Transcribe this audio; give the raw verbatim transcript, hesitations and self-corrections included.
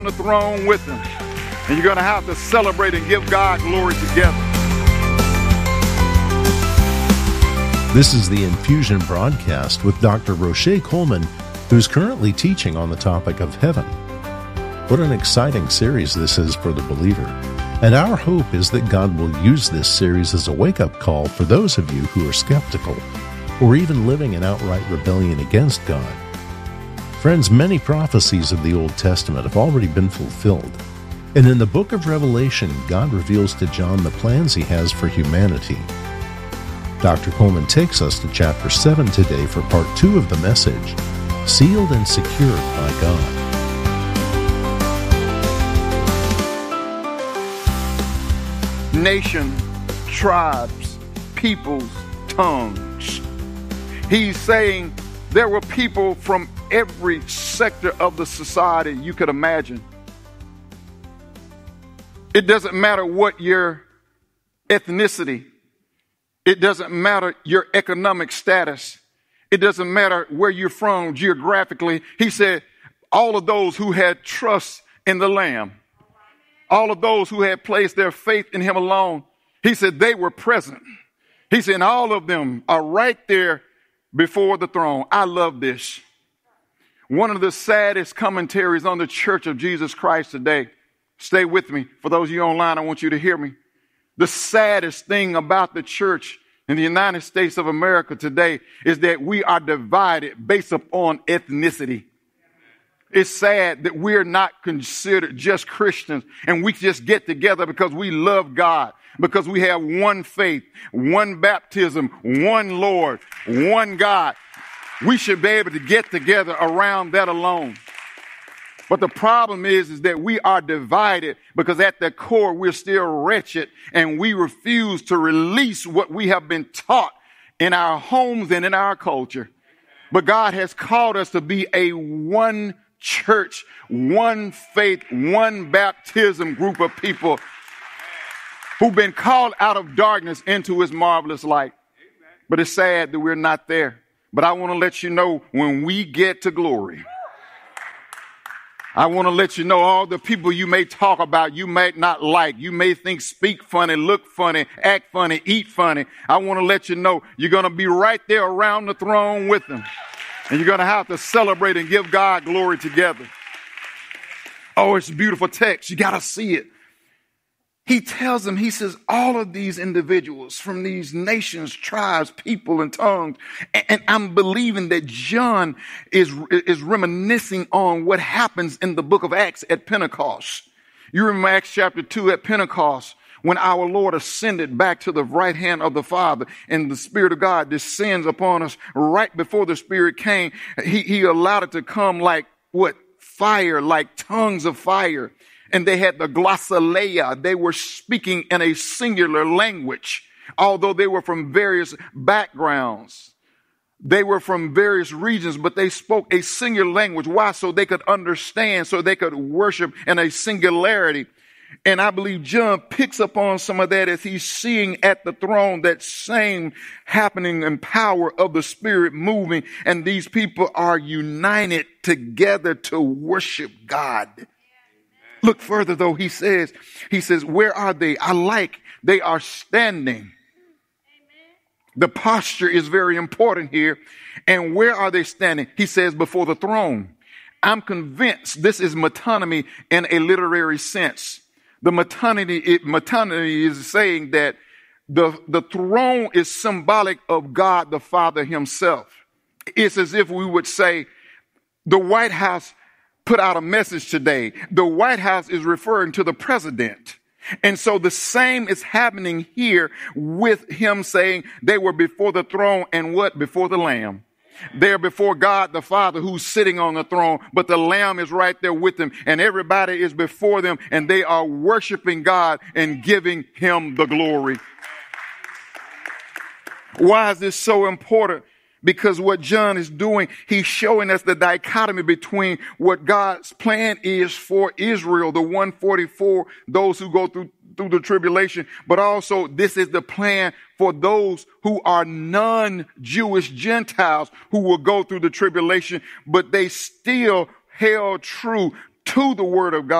the throne with him. And you're going to have to celebrate and give God glory together. This is the Infusion broadcast with Doctor Roche Coleman, who's currently teaching on the topic of heaven. What an exciting series this is for the believer. And our hope is that God will use this series as a wake-up call for those of you who are skeptical or even living in outright rebellion against God. Friends, many prophecies of the Old Testament have already been fulfilled. And in the book of Revelation, God reveals to John the plans he has for humanity. Doctor Coleman takes us to chapter seven today for part two of the message, Sealed and Secured by God. Nation, tribes, peoples, tongues. He's saying there were people from every sector of the society you could imagine. It doesn't matter what your ethnicity. It doesn't matter your economic status. It doesn't matter where you're from geographically. He said all of those who had trust in the Lamb, all of those who had placed their faith in him alone, he said they were present. He said all of them are right there before the throne. I love this. One of the saddest commentaries on the Church of Jesus Christ today. Stay with me. For those of you online, I want you to hear me. The saddest thing about the church in the United States of America today is that we are divided based upon ethnicity. It's sad that we're not considered just Christians and we just get together because we love God, because we have one faith, one baptism, one Lord, one God. We should be able to get together around that alone. But the problem is, is that we are divided because at the core we're still wretched and we refuse to release what we have been taught in our homes and in our culture. But God has called us to be a one church, one faith, one baptism group of people who've been called out of darkness into his marvelous light. But it's sad that we're not there. But I want to let you know when we get to glory, I want to let you know all the people you may talk about, you may not like, you may think speak funny, look funny, act funny, eat funny. I want to let you know you're going to be right there around the throne with them. And you're going to have to celebrate and give God glory together. Oh, it's a beautiful text. You got to see it. He tells them, he says, all of these individuals from these nations, tribes, people, and tongues. And, and I'm believing that John is, is reminiscing on what happens in the book of Acts at Pentecost. You remember Acts chapter two at Pentecost, when our Lord ascended back to the right hand of the Father and the Spirit of God descends upon us right before the Spirit came. He, he allowed it to come like what? Fire, like tongues of fire. And they had the glossolalia. They were speaking in a singular language, although they were from various backgrounds. They were from various regions, but they spoke a singular language. Why? So they could understand, so they could worship in a singularity. And I believe John picks up on some of that as he's seeing at the throne that same happening and power of the Spirit moving. And these people are united together to worship God. Look further, though, he says, he says, where are they? I like, they are standing. Amen. The posture is very important here. And where are they standing? He says, before the throne. I'm convinced this is metonymy in a literary sense. The metonymy, it, metonymy is saying that the, the throne is symbolic of God the Father himself. It's as if we would say the White House put out a message today. The White House is referring to the president. And so the same is happening here with him saying they were before the throne and what? Before the Lamb. They're before God the Father who's sitting on the throne, but the Lamb is right there with them and everybody is before them and they are worshiping God and giving him the glory. Why is this so important? Because what John is doing, he's showing us the dichotomy between what God's plan is for Israel, the one hundred forty-four, those who go through, through the tribulation, but also this is the plan for those who are non-Jewish Gentiles who will go through the tribulation, but they still held true to the Word of God.